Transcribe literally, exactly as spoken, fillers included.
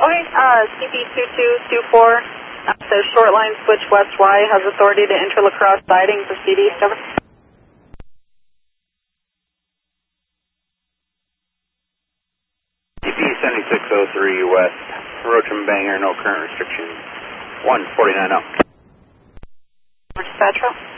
point, uh, C B two two two four uh, says short line switch west Y has authority to enter La Crosse siding for C D. Over. C B seventy-six oh three west, Roacham Banger, no current restrictions, one forty-nine up. Dispatch.